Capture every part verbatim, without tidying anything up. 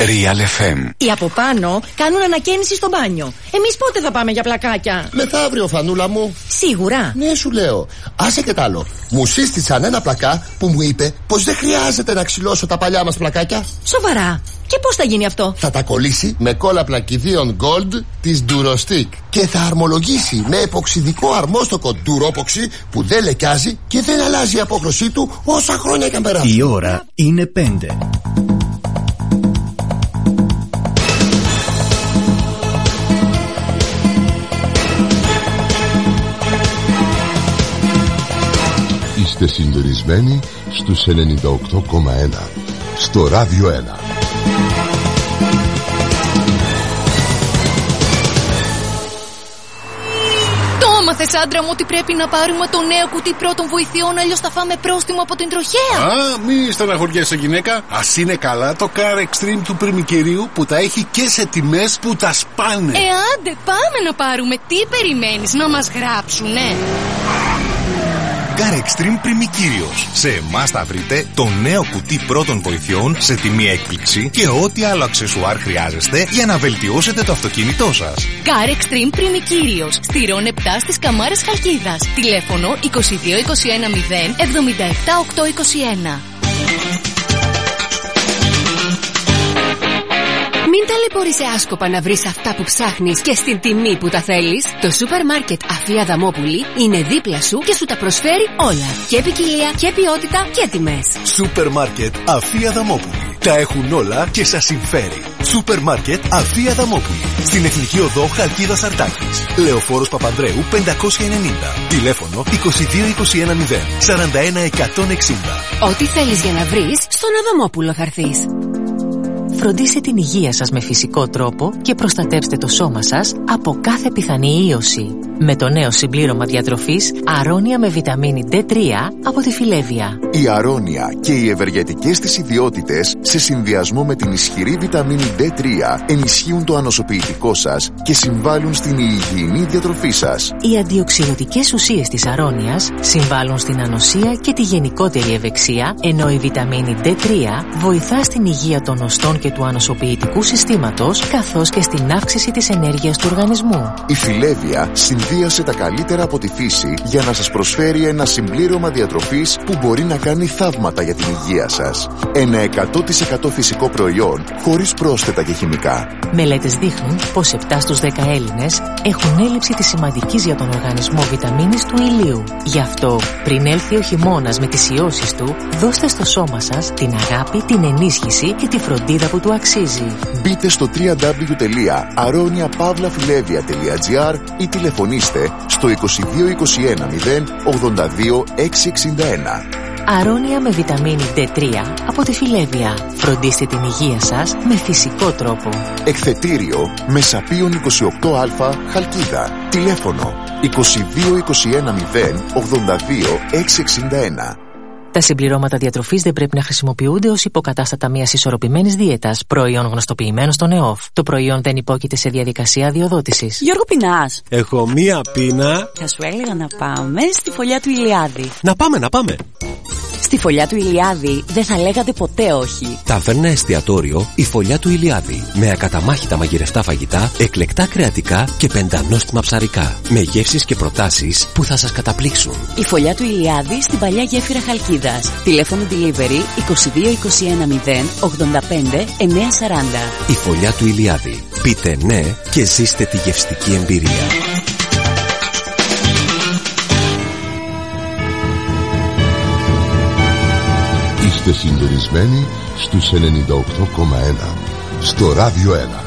Real εφ εμ. Οι από πάνω κάνουν ανακαίνιση στο μπάνιο. Εμείς πότε θα πάμε για πλακάκια? Μεθαύριο, Φανούλα μου. Σίγουρα? Ναι, σου λέω. Άσε και τ' άλλο. Μου σύστησαν ένα πλακά που μου είπε πως δεν χρειάζεται να ξυλώσω τα παλιά μας πλακάκια. Σοβαρά? Και πώς θα γίνει αυτό? Θα τα κολλήσει με κόλλα πλακιδίων Gold της Durostick και θα αρμολογήσει με εποξιδικό αρμόστοκο Duropoxy που δεν λεκιάζει και δεν αλλάζει η απόχρωσή του όσα χρόνια και αν περάσει. Η ώρα είναι πέντε. Είστε συντονισμένοι στους ενενήντα οκτώ κόμμα ένα στο Ράδιο ένα. Το έμαθες, άντρα μου, ότι πρέπει να πάρουμε το νέο κουτί πρώτων βοηθειών, αλλιώς θα φάμε πρόστιμο από την τροχέα. Α, μη στεναχωριέσαι, γυναίκα. Ας είναι καλά το Car Extreme του πριμικερίου που τα έχει και σε τιμές που τα σπάνε. Ε, άντε, πάμε να πάρουμε. Τι περιμένεις, να μας γράψουνε? Car Extreme Πριμικύριος. Σε εμάς θα βρείτε το νέο κουτί πρώτων βοηθειών σε τιμή έκπληξη και ό,τι άλλο αξεσουάρ χρειάζεστε για να βελτιώσετε το αυτοκίνητό σας. Car Extreme Πριμικύριος. Στηρών επτά στις Καμάρες Χαλκίδας. Τηλέφωνο είκοσι δύο είκοσι ένα μηδέν εβδομήντα επτά οκτακόσια είκοσι ένα. Μην ταλαιπωρείσαι άσκοπα να βρεις αυτά που ψάχνεις και στην τιμή που τα θέλεις. Το σούπερ μάρκετ Αφία Δαμόπουλη είναι δίπλα σου και σου τα προσφέρει όλα. Και ποικιλία και ποιότητα και τιμές. Σούπερ μάρκετ Αφία Δαμόπουλη. Τα έχουν όλα και σας συμφέρει. Σούπερ μάρκετ Αφία Δαμόπουλη. Στην Εθνική Οδό Χαλκίδας Αρτάκης. Λεωφόρος Παπανδρέου πεντακόσια ενενήντα. Τηλέφωνο είκοσι δύο είκοσι ένα μηδέν σαράντα ένα εκατόν εξήντα. Ό,τι θέλεις για να βρεις, στον Αδαμόπουλο θα έρθεις. Φροντίστε την υγεία σας με φυσικό τρόπο και προστατεύστε το σώμα σας από κάθε πιθανή ίωση. Με το νέο συμπλήρωμα διατροφής Αρώνια με βιταμίνη ντι τρία από τη Φιλέβια. Η Αρώνια και οι ευεργετικές της ιδιότητες σε συνδυασμό με την ισχυρή βιταμίνη ντι τρία ενισχύουν το ανοσοποιητικό σας και συμβάλλουν στην υγιεινή διατροφή σας. Οι αντιοξυδοτικές ουσίες της Αρώνιας συμβάλλουν στην ανοσία και τη γενικότερη ευεξία, ενώ η βιταμίνη ντι τρία βοηθά στην υγεία των οστών και του ανοσοποιητικού συστήματος, καθώς και στην αύξηση της ενέργειας του οργανισμού. Η Φιλέβια συνδύασε τα καλύτερα από τη φύση για να σας προσφέρει ένα συμπλήρωμα διατροφής που μπορεί να κάνει θαύματα για την υγεία σας. Ένα εκατό τοις εκατό φυσικό προϊόν χωρίς πρόσθετα και χημικά. Μελέτες δείχνουν πως επτά στους δέκα Έλληνες έχουν έλλειψη της σημαντικής για τον οργανισμό βιταμίνης του ηλίου. Γι' αυτό, πριν έλθει ο χειμώνας με τις ιώσεις του, δώστε στο σώμα σας την αγάπη, την ενίσχυση και τη φροντίδα που του αξίζει. Μπείτε στο double-u double-u double-u τελεία aronia pavla filevia τελεία gr ή τηλεφωνήστε στο είκοσι δύο είκοσι ένα μηδέν ογδόντα δύο εξακόσια εξήντα ένα. Αρώνια με βιταμίνη ντι τρία από τη Φιλέβια. Φροντίστε την υγεία σας με φυσικό τρόπο. Εκθετήριο Μεσαπίων είκοσι οκτώ α Χαλκίδα. Τηλέφωνο είκοσι δύο είκοσι ένα μηδέν ογδόντα δύο εξακόσια εξήντα ένα. Τα συμπληρώματα διατροφής δεν πρέπει να χρησιμοποιούνται ως υποκατάστατα μιας ισορροπημένης δίαιτας, προϊόν γνωστοποιημένο στον ΕΟΦ. Το προϊόν δεν υπόκειται σε διαδικασία αδειοδότησης. Γιώργο, πεινάς? Έχω μία πείνα. Θα σου έλεγα να πάμε στη φωλιά του Ηλιάδη. Να πάμε, να πάμε. Στη φωλιά του Ηλιάδη δεν θα λέγατε ποτέ όχι. Ταβέρνα εστιατόριο η Φωλιά του Ηλιάδη. Με ακαταμάχητα μαγειρευτά φαγητά, εκλεκτά κρεατικά και πεντανόστιμα ψαρικά. Με γεύσεις και προτάσεις που θα σας καταπλήξουν. Η Φωλιά του Ηλιάδη στην παλιά γέφυρα Χαλκίδας. Τηλέφωνο delivery είκοσι δύο είκοσι ένα μηδέν ογδόντα πέντε εννιακόσια σαράντα. Η Φωλιά του Ηλιάδη. Πείτε ναι και ζήστε τη γευστική εμπειρία. Είστε συντονισμένοι στους ενενήντα οκτώ κόμμα ένα στο Ράδιο ένα.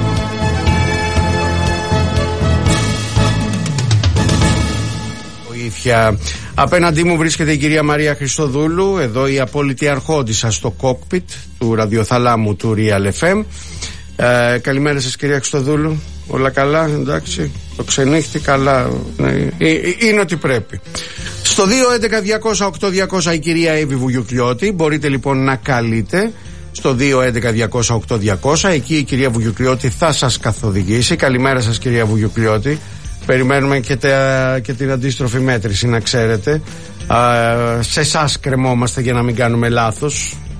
Βοήθεια. Απέναντί μου βρίσκεται η κυρία Μαρία Χριστοδούλου, εδώ η απόλυτη αρχόντισσα στο κόκπιτ του ραδιοθαλάμου του Real εφ εμ. Ε, καλημέρα σας κυρία Χριστοδούλου. Όλα καλά, εντάξει? Το ξενύχτη καλά, ναι, είναι ό,τι πρέπει. Στο δύο έντεκα διακόσια οκτώ διακόσια η κυρία Εύη Βουγιουκλιώτη. Μπορείτε λοιπόν να καλείτε στο δύο έντεκα διακόσια οκτώ διακόσια. Εκεί η κυρία Βουγιουκλιώτη θα σας καθοδηγήσει. Καλημέρα σας κυρία Βουγιουκλιώτη. Περιμένουμε και, τα, και την αντίστροφη μέτρηση, να ξέρετε. Α, σε εσάς κρεμόμαστε για να μην κάνουμε λάθος.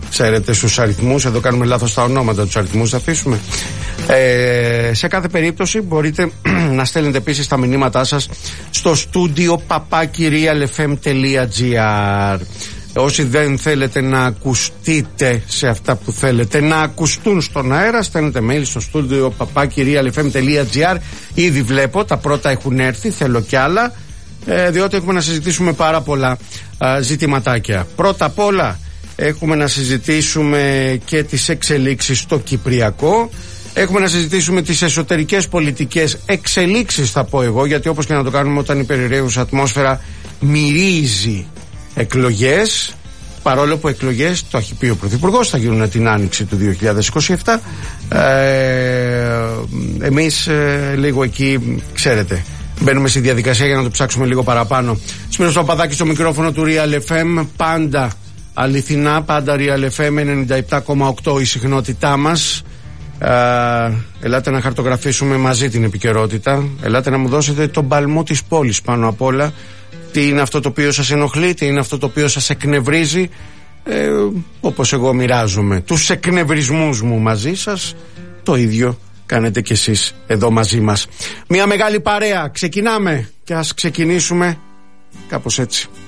ξέρετε, στους αριθμούς. Εδώ κάνουμε λάθος τα ονόματα, τους αριθμούς θα αφήσουμε. Ε, σε κάθε περίπτωση μπορείτε να στέλνετε επίσης τα μηνύματά σας στο στούντιο παπάκι real f m τελεία g r. Όσοι δεν θέλετε να ακουστείτε σε αυτά που θέλετε να ακουστούν στον αέρα, στέλνετε mail στο στούντιο παπάκι real f m τελεία g r. Ήδη βλέπω, τα πρώτα έχουν έρθει, θέλω κι άλλα, ε, διότι έχουμε να συζητήσουμε πάρα πολλά ε, ζητηματάκια. Πρώτα απ' όλα έχουμε να συζητήσουμε και τις εξελίξεις στο Κυπριακό. Έχουμε να συζητήσουμε τις εσωτερικές πολιτικές εξελίξεις, θα πω εγώ, γιατί όπως και να το κάνουμε, όταν η περιραίουσα ατμόσφαιρα μυρίζει εκλογές, παρόλο που εκλογές, το έχει πει ο Πρωθυπουργός, θα γίνουν την άνοιξη του δύο χιλιάδες είκοσι επτά. Ε, εμείς ε, λίγο εκεί, ξέρετε, μπαίνουμε στη διαδικασία για να το ψάξουμε λίγο παραπάνω. Σπύρος Παπαδάκης στο μικρόφωνο του Real εφ εμ, πάντα αληθινά, πάντα Real εφ εμ ενενήντα επτά κόμμα οκτώ η συχνότητά μας. Uh, ελάτε να χαρτογραφήσουμε μαζί την επικαιρότητα. Ελάτε να μου δώσετε τον παλμό της πόλης πάνω απ' όλα. Τι είναι αυτό το οποίο σας ενοχλεί, τι είναι αυτό το οποίο σας εκνευρίζει, ε, όπως εγώ μοιράζομαι τους εκνευρισμούς μου μαζί σας, το ίδιο κάνετε κι εσείς εδώ μαζί μας. Μια μεγάλη παρέα, ξεκινάμε και ας ξεκινήσουμε κάπως έτσι.